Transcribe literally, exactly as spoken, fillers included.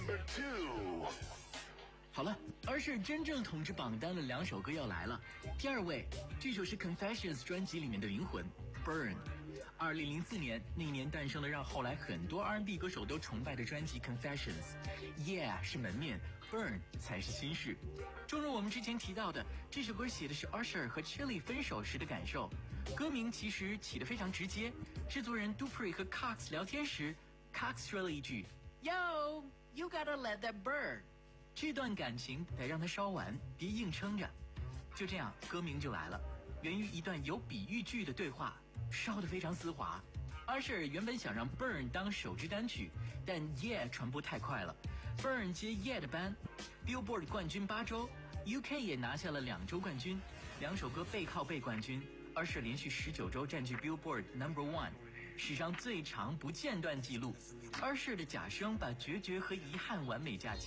Number two。 好了，而是真正统治榜单的两首歌要来了。第二位，这首是 Confessions 专辑里面的灵魂 Burn。二零零四年，那一年诞生了让后来很多 R and B 歌手都崇拜的专辑 Confessions。Yeah 是门面 ，Burn 才是心事。正如我们之前提到的，这首歌写的是 Usher 和 Chilli 分手时的感受。歌名其实起得非常直接，制作人 Dupree 和 Cox 聊天时 ，Cox 说了一句 ：“Yo, you gotta let that burn。”这段感情得让它烧完，别硬撑着。就这样，歌名就来了，源于一段有比喻句的对话，烧得非常丝滑。Usher 原本想让 Burn 当首支单曲，但 Yeah 传播太快了 ，Burn 接 Yeah 的班 ，Billboard 冠军八周 ，U K 也拿下了两周冠军，两首歌背靠背冠军。Usher 连续十九周占据 Billboard Number One， 史上最长不间断纪录。Usher 的假声把决绝和遗憾完美嫁接。